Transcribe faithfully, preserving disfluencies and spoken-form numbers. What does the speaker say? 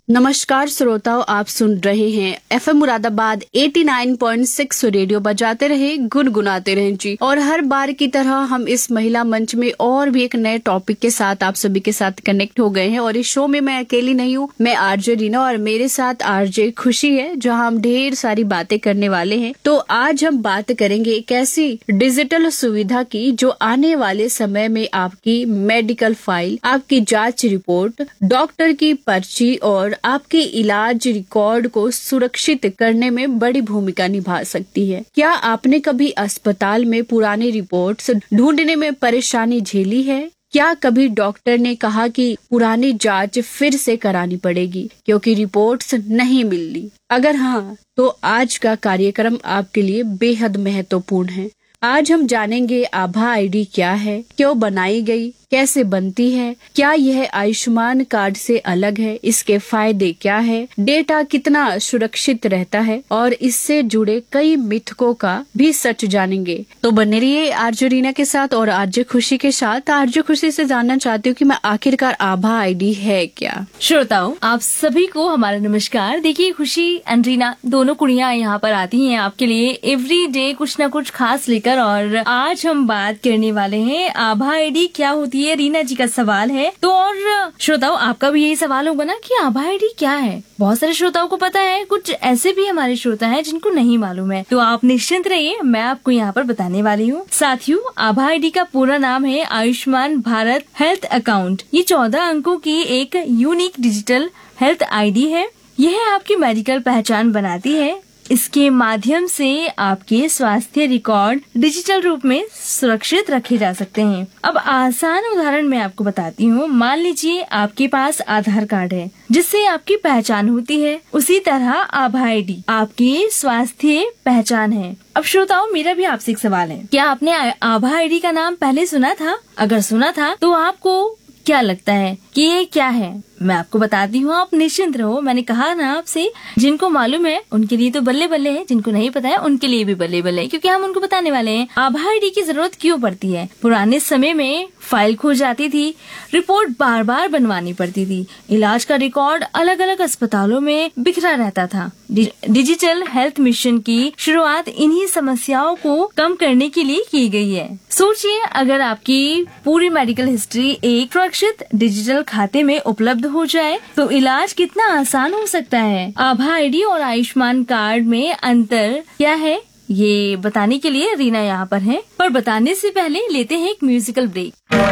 नमस्कार श्रोताओं, आप सुन रहे हैं एफएम मुरादाबाद नवासी पॉइंट छह रेडियो बजाते रहे गुनगुनाते रहे जी। और हर बार की तरह हम इस महिला मंच में और भी एक नए टॉपिक के साथ आप सभी के साथ कनेक्ट हो गए हैं। और इस शो में मैं अकेली नहीं हूँ, मैं आरजे रीना और मेरे साथ आरजे खुशी है, जहाँ हम ढेर सारी बातें करने वाले हैं। तो आज हम बात करेंगे एक ऐसी डिजिटल सुविधा की जो आने वाले समय में आपकी मेडिकल फाइल, आपकी जाँच रिपोर्ट, डॉक्टर की पर्ची और आपके इलाज रिकॉर्ड को सुरक्षित करने में बड़ी भूमिका निभा सकती है। क्या आपने कभी अस्पताल में पुरानी रिपोर्ट्स ढूंढने में परेशानी झेली है? क्या कभी डॉक्टर ने कहा कि पुरानी जांच फिर से करानी पड़ेगी क्योंकि रिपोर्ट्स नहीं मिली? अगर हाँ, तो आज का कार्यक्रम आपके लिए बेहद महत्वपूर्ण है। आज हम जानेंगे आभा आईडी क्या है, क्यों बनाई गई, कैसे बनती है, क्या यह आयुष्मान कार्ड से अलग है, इसके फायदे क्या है, डेटा कितना सुरक्षित रहता है और इससे जुड़े कई मिथकों का भी सच जानेंगे। तो बने रहिए आरजे रीना के साथ और आरजे खुशी के साथ। आरजे खुशी से जानना चाहती हूँ कि मैं आखिरकार आभा आईडी है क्या। श्रोताओं, आप सभी को हमारा नमस्कार। देखिए, खुशी एंड रीना दोनों कुड़ियाँ यहाँ पर आती हैं आपके लिए एवरी डे कुछ न कुछ खास लेकर। और आज हम बात करने वाले हैं आभा आईडी क्या होती है। रीना जी का सवाल है। तो और श्रोताओं, आपका भी यही सवाल होगा ना कि आभा आईडी क्या है। बहुत सारे श्रोताओं को पता है, कुछ ऐसे भी हमारे श्रोता हैं जिनको नहीं मालूम है। तो आप निश्चिंत रहिए, मैं आपको यहाँ पर बताने वाली हूँ। साथियों, आभा आईडी का पूरा नाम है आयुष्मान भारत हेल्थ अकाउंट। ये चौदह अंकों की एक यूनिक डिजिटल हेल्थ आईडी है। यह आपकी मेडिकल पहचान बनाती है। इसके माध्यम से आपके स्वास्थ्य रिकॉर्ड डिजिटल रूप में सुरक्षित रखे जा सकते हैं। अब आसान उदाहरण मैं आपको बताती हूँ। मान लीजिए आपके पास आधार कार्ड है जिससे आपकी पहचान होती है, उसी तरह आभा आईडी आपकी स्वास्थ्य पहचान है। अब श्रोताओं, मेरा भी आपसे एक सवाल है, क्या आपने आभा आईडी का नाम पहले सुना था? अगर सुना था तो आपको क्या लगता है कि ये क्या है? मैं आपको बताती हूँ, आप निश्चिंत रहो। मैंने कहा ना आपसे, जिनको मालूम है उनके लिए तो बल्ले बल्ले है, जिनको नहीं पता है उनके लिए भी बल्ले बल्ले है, क्योंकि हम उनको बताने वाले हैं आभा आईडी की जरूरत क्यों पड़ती है। पुराने समय में फाइल खो जाती थी, रिपोर्ट बार बार बनवानी पड़ती थी, इलाज का रिकॉर्ड अलग अलग अस्पतालों में बिखरा रहता था। डिजिटल हेल्थ मिशन की शुरुआत इन्हीं समस्याओं को कम करने के लिए की गई है। सोचिए, अगर आपकी पूरी मेडिकल हिस्ट्री एक सुरक्षित डिजिटल खाते में उपलब्ध हो जाए तो इलाज कितना आसान हो सकता है। आभा आईडी और आयुष्मान कार्ड में अंतर क्या है, ये बताने के लिए रीना यहाँ पर है। पर बताने से पहले लेते हैं एक म्यूजिकल ब्रेक।